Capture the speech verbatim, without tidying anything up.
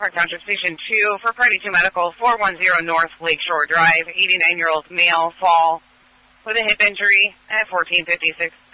Park Township Station two for Party two Medical, four one zero North Lakeshore Drive, eighty-nine-year-old male fall with a hip injury at fourteen fifty-six.